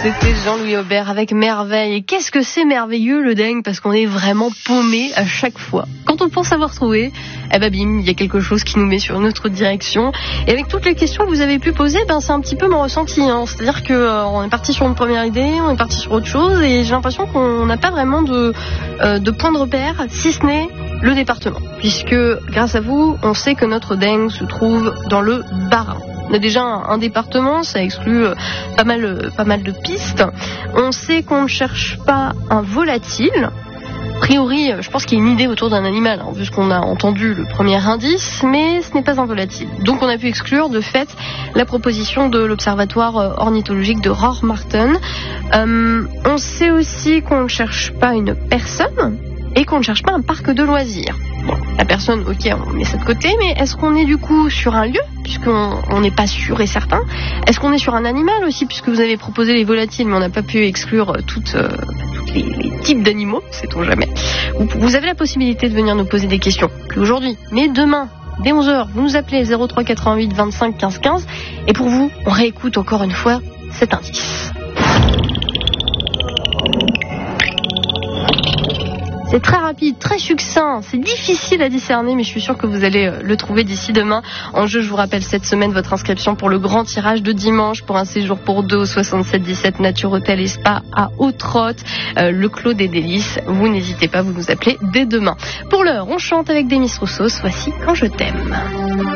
C'était Jean-Louis Aubert avec Merveille. Et qu'est-ce que c'est merveilleux le dingue, parce qu'on est vraiment paumé à chaque fois. Quand on pense avoir trouvé, eh ben bim, il y a quelque chose qui nous met sur une autre direction. Et avec toutes les questions que vous avez pu poser, c'est un petit peu mon ressenti. C'est-à-dire que on est parti sur une première idée, on est parti sur autre chose, et j'ai l'impression qu'on n'a pas vraiment de point de repère, si ce n'est le département. Puisque grâce à vous, on sait que notre dingue se trouve dans le Bas-Rhin. On a déjà un département, ça exclut pas mal de pistes. On sait qu'on ne cherche pas un volatile. A priori, je pense qu'il y a une idée autour d'un animal, vu ce qu'on a entendu le premier indice, mais ce n'est pas un volatile. Donc on a pu exclure de fait la proposition de l'Observatoire ornithologique de Rohrmarken. On sait aussi qu'on ne cherche pas une personne et qu'on ne cherche pas un parc de loisirs. Bon, la personne, ok, on met ça de côté, mais est-ce qu'on est du coup sur un lieu, puisqu'on n'est pas sûr et certain? Est-ce qu'on est sur un animal aussi, puisque vous avez proposé les volatiles, mais on n'a pas pu exclure tous les types d'animaux, sait-on jamais. Vous avez la possibilité de venir nous poser des questions, plus aujourd'hui, mais demain, dès 11h, vous nous appelez 03 88 25 15 15, et pour vous, on réécoute encore une fois cet indice. C'est très rapide, très succinct, c'est difficile à discerner, mais je suis sûre que vous allez le trouver d'ici demain. En jeu, je vous rappelle cette semaine votre inscription pour le grand tirage de dimanche pour un séjour pour deux au 67-17 Nature Hôtel et Spa à Hauts-de-Rotte, le Clos des Délices. Vous n'hésitez pas, vous nous appelez dès demain. Pour l'heure, on chante avec Demis Roussos, voici Quand je t'aime.